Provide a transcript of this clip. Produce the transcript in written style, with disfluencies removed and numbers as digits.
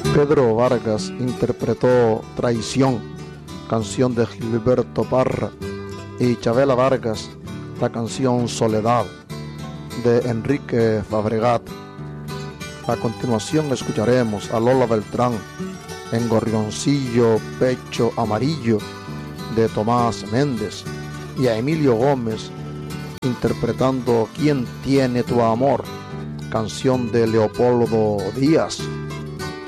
Pedro Vargas interpretó Traición, canción de Gilberto Parra, y Chavela Vargas, la canción Soledad, de Enrique Fabregat. A continuación escucharemos a Lola Beltrán en Gorrioncillo Pecho Amarillo, de Tomás Méndez, y a Emilio Gómez interpretando ¿Quién tiene tu amor?, canción de Leopoldo Díaz.